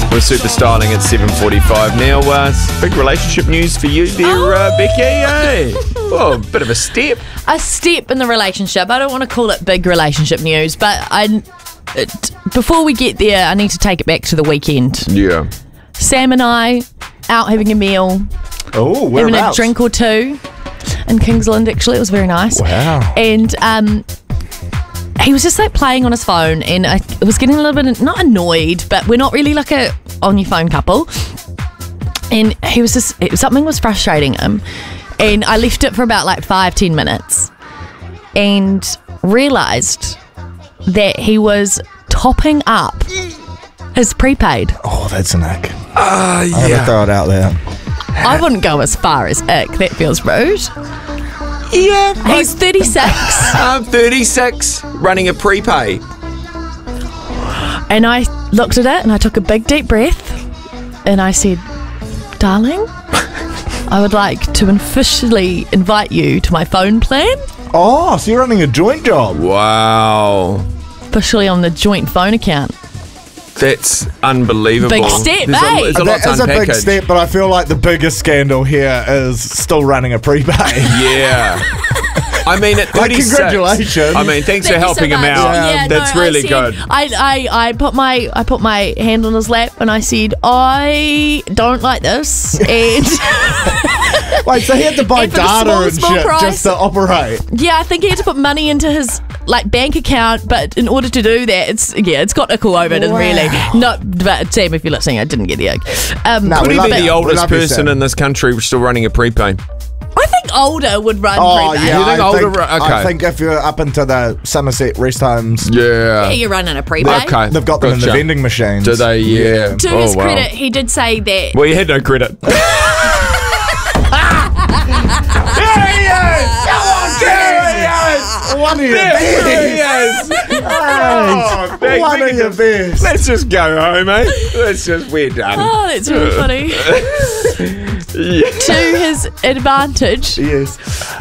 We're super styling at 7:45 now. Big relationship news for you there, Becky, eh? Oh, a bit of a step. A step in the relationship. I don't want to call it big relationship news, but before we get there, I need to take it back to the weekend. Yeah. Sam and I out having a meal, having a drink or two in Kingsland. Actually, it was very nice. Wow. And he was just like playing on his phone, and I was getting a little bit not annoyed, but we're not really like a on your phone couple. And he was just something was frustrating him, and I left it for about like 5-10 minutes, and realised that he was topping up his prepaid. Oh, that's an ick. Yeah. I'm gonna throw it out there. I wouldn't go as far as ick. That feels rude. Yeah. He's 36. I'm 36, running a prepay. And I looked at it and I took a big deep breath and I said, darling, I would like to officially invite you to my phone plan. Oh, so you're running a joint job? Wow. Officially on the joint phone account. That's unbelievable. Big step, There's eh? a lot That to is a unpack. big step, but I feel like the biggest scandal here is still running a prepaid. Yeah. I mean, at 36. Like, congratulations. I mean, thanks Thank for you so helping him much. out. Yeah, That's no, really I good. said, I put my hand on his lap and I said, I don't like this. And Wait, so he had to buy And for the data small and shit price. just to operate? yeah, I think he had to put money into his like bank account, but in order to do that, it's got ickle over it, and really. No, but Sam, if you're listening, I didn't get the ick. No, Could we he love be it. the We oldest love you, person Sam. in this country still running a prepaid? I think older would run Oh, prepaid. yeah. You think I older- think, okay. I think if you're up into the Somerset rest homes, Yeah, you're running a prepaid. Okay. they've got them in the Gotcha. vending machines. Do they? Yeah. To his credit, he did say that. Well, you had no credit. One of your best. One of your best. Let's just go home, eh? We're done. Oh, that's really funny. To his advantage, Yes.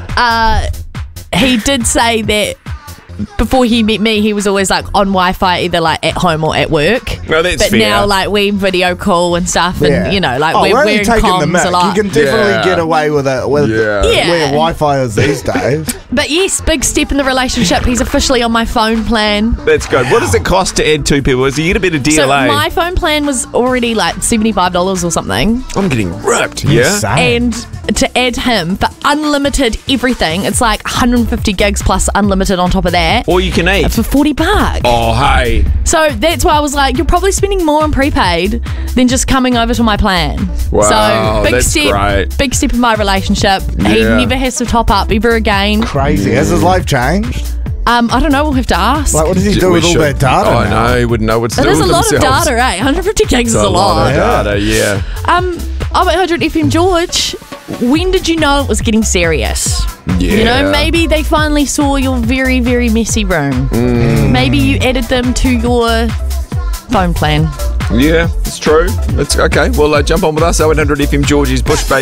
he did say that before he met me, he was always like on Wi-Fi, either like at home or at work. Well, that's but fair. now, like, we video call and stuff, and Yeah. you know, like we're we're only in taking the comms mic. a lot. You can definitely Yeah. get away with it with Yeah. Yeah. where Wi-Fi is these days. But yes, big step in the relationship. He's officially on my phone plan. That's good. What does it cost to add two people? Is you get a bit of So DLA? my phone plan was already like $75 or something. I'm getting ripped. Yeah. Insane. And to add him for unlimited everything, it's like 150 gigs plus unlimited on top of that All you can eat. for $40. Oh, hey. So that's why I was like, you're probably spending more on prepaid than just coming over to my plan. Wow, so big that's step, great. big step in my relationship. He Yeah. never has to top up ever again. Crazy. Has his life changed? I don't know. We'll have to ask. Like, what does he do with all that data? Oh, I now? know. He wouldn't know what to It do is with a lot of themselves. data, eh? 150 gigs is It's a lot. of data, yeah. 800 FM George, when did you know it was getting serious? Yeah. You know, maybe they finally saw your very, very messy room. Maybe you added them to your phone plan. Yeah, it's true. It's okay. Well, jump on with us. 800 FM George's Bush Baby.